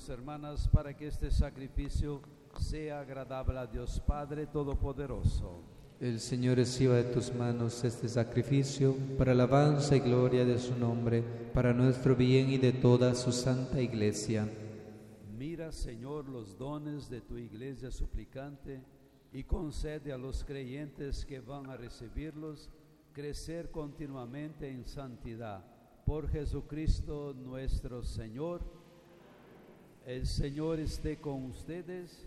hermanos, hermanas, para que este sacrificio sea agradable a Dios Padre Todopoderoso. El Señor reciba de tus manos este sacrificio para alabanza y gloria de su nombre, para nuestro bien y de toda su santa Iglesia. Mira, Señor, los dones de tu Iglesia suplicante y concede a los creyentes que van a recibirlos crecer continuamente en santidad. Por Jesucristo nuestro Señor. El Señor esté con ustedes.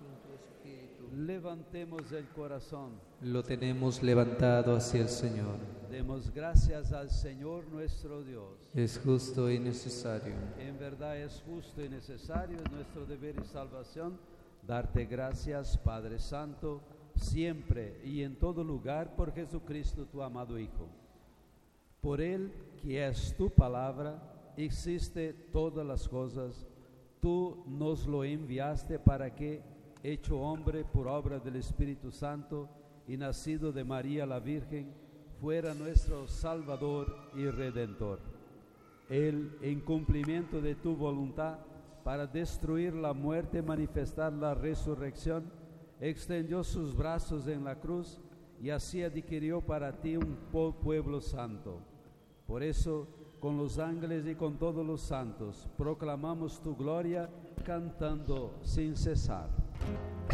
Levantemos el corazón. Lo tenemos levantado hacia el Señor. Demos gracias al Señor nuestro Dios. Es justo y necesario. En verdad es justo y necesario, es nuestro deber y salvación, darte gracias, Padre Santo, siempre y en todo lugar, por Jesucristo, tu amado Hijo. Por Él, que es tu palabra, existe todas las cosas. Tú nos lo enviaste para que, hecho hombre por obra del Espíritu Santo y nacido de María la Virgen, fuera nuestro Salvador y Redentor. Él, en cumplimiento de tu voluntad, para destruir la muerte y manifestar la resurrección, extendió sus brazos en la cruz y así adquirió para ti un pueblo santo. Por eso, con los ángeles y con todos los santos, proclamamos tu gloria cantando sin cesar.